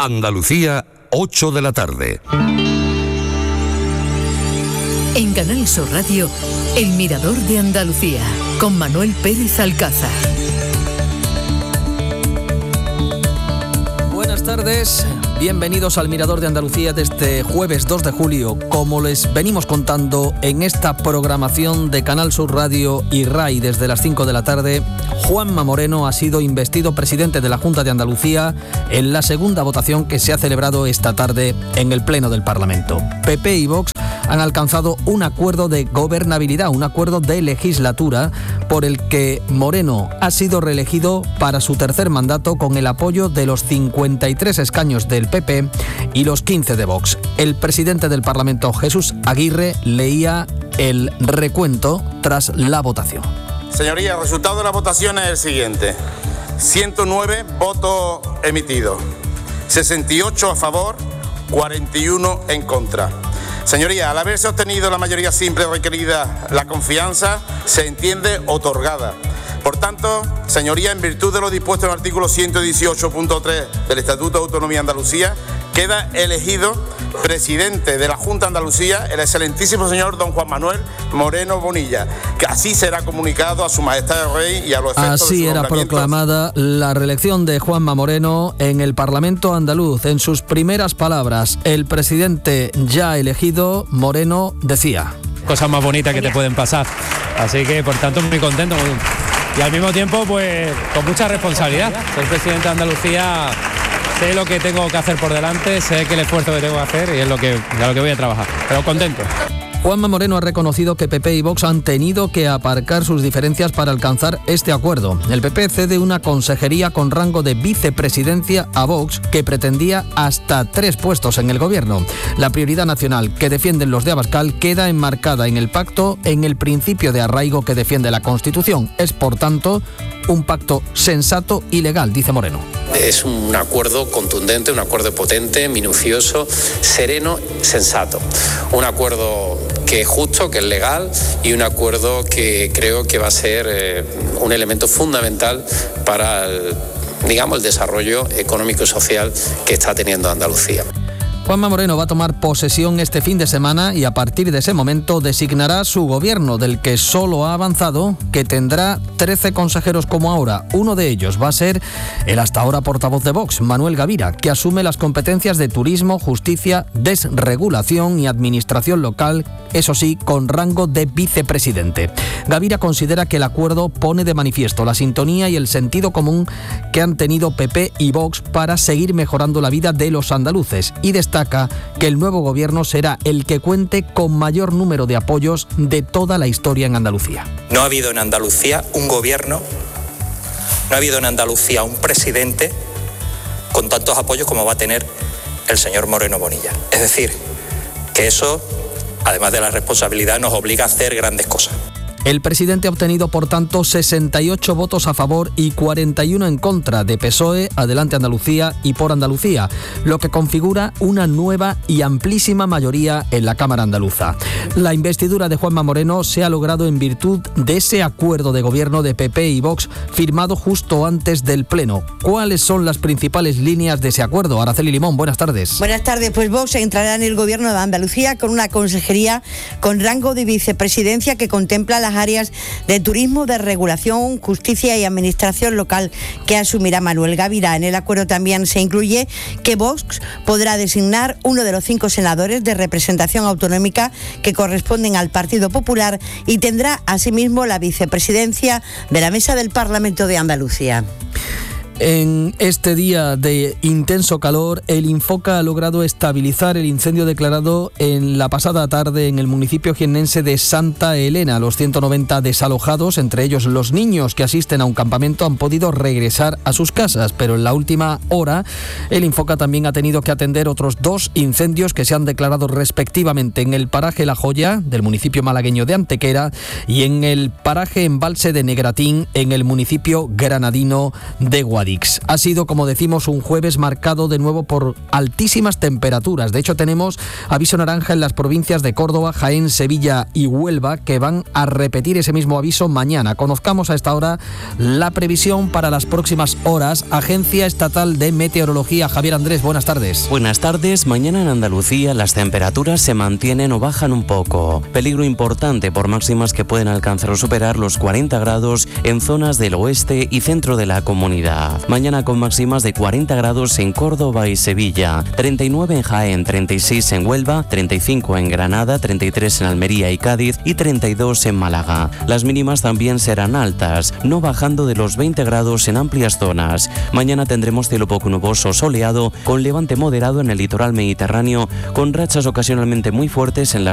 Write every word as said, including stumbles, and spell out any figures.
Andalucía, ocho de la tarde. En Canal Sur Radio, El Mirador de Andalucía, con Manuel Pérez Alcázar. Buenas tardes, bienvenidos al Mirador de Andalucía de este jueves dos de julio. Como les venimos contando en esta programación de Canal Sur Radio y R A I desde las cinco de la tarde, Juanma Moreno ha sido investido presidente de la Junta de Andalucía en la segunda votación que se ha celebrado esta tarde en el Pleno del Parlamento. P P y Vox han alcanzado un acuerdo de gobernabilidad, un acuerdo de legislatura por el que Moreno ha sido reelegido para su tercer mandato con el apoyo de los cincuenta y tres escaños del P P y los quince de Vox. El presidente del Parlamento, Jesús Aguirre, leía el recuento tras la votación. Señorías, el resultado de la votación es el siguiente: ciento nueve votos emitidos, sesenta y ocho a favor, cuarenta y uno en contra. Señorías, al haberse obtenido la mayoría simple requerida, la confianza se entiende otorgada. Por tanto, señorías, en virtud de lo dispuesto en el artículo ciento dieciocho punto tres del Estatuto de Autonomía de Andalucía, queda elegido presidente de la Junta de Andalucía el excelentísimo señor don Juan Manuel Moreno Bonilla, que así será comunicado a su majestad el rey y a los efectos así de su era proclamada la reelección de Juanma Moreno en el Parlamento andaluz. En sus primeras palabras, el presidente ya elegido, Moreno, decía: cosas más bonitas que te pueden pasar, así que por tanto muy contento y al mismo tiempo pues con mucha responsabilidad. Soy presidente de Andalucía, sé lo que tengo que hacer por delante, sé que el esfuerzo que tengo que hacer y es lo que, a lo que voy a trabajar, pero contento. Juanma Moreno ha reconocido que P P y Vox han tenido que aparcar sus diferencias para alcanzar este acuerdo. El P P cede una consejería con rango de vicepresidencia a Vox, que pretendía hasta tres puestos en el gobierno. La prioridad nacional que defienden los de Abascal queda enmarcada en el pacto, en el principio de arraigo que defiende la Constitución. Es, por tanto, un pacto sensato y legal, dice Moreno. Es un acuerdo contundente, un acuerdo potente, minucioso, sereno, sensato. Un acuerdo que es justo, que es legal y un acuerdo que creo que va a ser eh, un elemento fundamental para el, digamos, el desarrollo económico y social que está teniendo Andalucía. Juanma Moreno va a tomar posesión este fin de semana y a partir de ese momento designará su gobierno, del que solo ha avanzado que tendrá trece consejeros como ahora. Uno de ellos va a ser el hasta ahora portavoz de Vox, Manuel Gavira, que asume las competencias de turismo, justicia, desregulación y administración local, eso sí, con rango de vicepresidente. Gavira considera que el acuerdo pone de manifiesto la sintonía y el sentido común que han tenido P P y Vox para seguir mejorando la vida de los andaluces y destaca que el nuevo gobierno será el que cuente con mayor número de apoyos de toda la historia en Andalucía. No ha habido en Andalucía un gobierno, no ha habido en Andalucía un presidente con tantos apoyos como va a tener el señor Moreno Bonilla. Es decir, que eso, además de la responsabilidad, nos obliga a hacer grandes cosas. El presidente ha obtenido, por tanto, sesenta y ocho votos a favor y cuarenta y uno en contra de P S O E, Adelante Andalucía y Por Andalucía, lo que configura una nueva y amplísima mayoría en la Cámara andaluza. La investidura de Juanma Moreno se ha logrado en virtud de ese acuerdo de gobierno de P P y Vox firmado justo antes del Pleno. ¿Cuáles son las principales líneas de ese acuerdo? Araceli Limón, buenas tardes. Buenas tardes. Pues Vox entrará en el gobierno de Andalucía con una consejería con rango de vicepresidencia que contempla las áreas de turismo, de regulación, justicia y administración local que asumirá Manuel Gavira. En el acuerdo también se incluye que Vox podrá designar uno de los cinco senadores de representación autonómica que corresponden al Partido Popular y tendrá asimismo la vicepresidencia de la Mesa del Parlamento de Andalucía. En este día de intenso calor, el Infoca ha logrado estabilizar el incendio declarado en la pasada tarde en el municipio jiennense de Santa Elena. Los ciento noventa desalojados, entre ellos los niños que asisten a un campamento, han podido regresar a sus casas, pero en la última hora el Infoca también ha tenido que atender otros dos incendios que se han declarado respectivamente en el paraje La Joya del municipio malagueño de Antequera y en el paraje Embalse de Negratín en el municipio granadino de Guadix. Cadix. Ha sido, como decimos, un jueves marcado de nuevo por altísimas temperaturas. De hecho, tenemos aviso naranja en las provincias de Córdoba, Jaén, Sevilla y Huelva, que van a repetir ese mismo aviso mañana. Conozcamos a esta hora la previsión para las próximas horas. Agencia Estatal de Meteorología. Javier Andrés, buenas tardes. Buenas tardes. Mañana en Andalucía las temperaturas se mantienen o bajan un poco. Peligro importante por máximas que pueden alcanzar o superar los cuarenta grados en zonas del oeste y centro de la comunidad. Mañana con máximas de cuarenta grados en Córdoba y Sevilla, treinta y nueve en Jaén, treinta y seis en Huelva, treinta y cinco en Granada, treinta y tres en Almería y Cádiz y treinta y dos en Málaga. Las mínimas también serán altas, no bajando de los veinte grados en amplias zonas. Mañana tendremos cielo poco nuboso soleado con levante moderado en el litoral mediterráneo, con rachas ocasionalmente muy fuertes en las